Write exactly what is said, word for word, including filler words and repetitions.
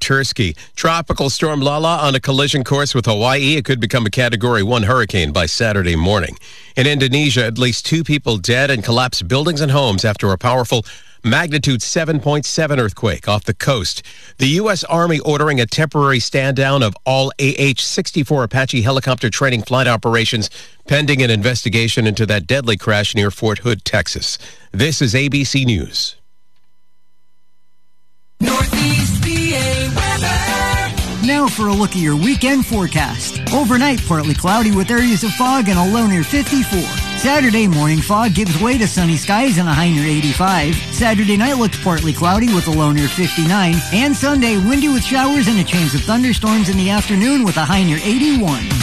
Chersky. Tropical storm Lala on a collision course with Hawaii. It could become a Category one hurricane by Saturday morning. In Indonesia, at least two people dead and collapsed buildings and homes after a powerful magnitude seven point seven earthquake off the coast. The U S. Army ordering a temporary stand-down of all A H sixty-four Apache helicopter training flight operations pending an investigation into that deadly crash near Fort Hood, Texas. This is A B C News. Northeast P A weather. Now for a look at your weekend forecast. Overnight, partly cloudy with areas of fog and a low near fifty-four. Saturday morning fog gives way to sunny skies and a high near eighty-five. Saturday night looks partly cloudy with a low near fifty-nine. And Sunday, windy with showers and a chance of thunderstorms in the afternoon with a high near eighty-one.